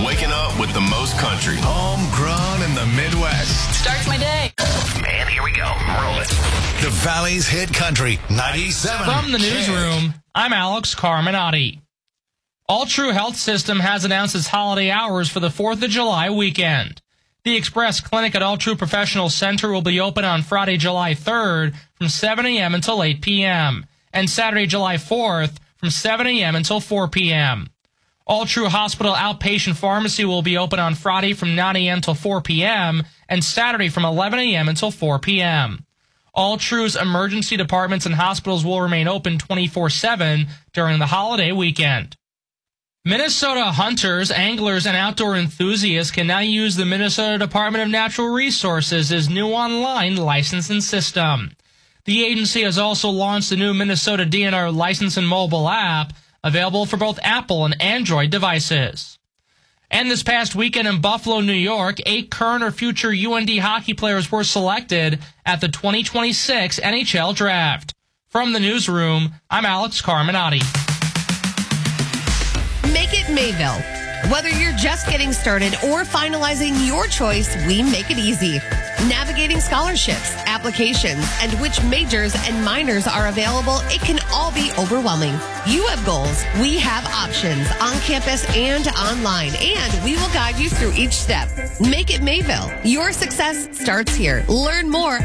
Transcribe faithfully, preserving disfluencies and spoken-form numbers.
Waking up with the most country. Homegrown in the Midwest. Starts my day. And here we go. Roll it. The Valley's Hit Country ninety-seven. From the newsroom, I'm Alex Carminati. All True Health System has announced its holiday hours for the fourth of July weekend. The Express Clinic at All True Professional Center will be open on Friday, July third from seven a.m. until eight p.m. and Saturday, July fourth from seven a.m. until four p.m. All True Hospital Outpatient Pharmacy will be open on Friday from nine a.m. until four p.m. and Saturday from eleven a.m. until four p.m. All True's emergency departments and hospitals will remain open twenty-four seven during the holiday weekend. Minnesota hunters, anglers, and outdoor enthusiasts can now use the Minnesota Department of Natural Resources' new online licensing system. The agency has also launched the new Minnesota D N R license and mobile app, available for both Apple and Android devices. And this past weekend in Buffalo, New York, eight current or future U N D hockey players were selected at the twenty twenty-six N H L Draft. From the newsroom, I'm Alex Carminati. Make it Mayville. Whether you're just getting started or finalizing your choice, we make it easy. Navigating scholarships, applications, and which majors and minors are available, it can all be overwhelming. You have goals. We have options on campus and online, and we will guide you through each step. Make it Mayville. Your success starts here. Learn more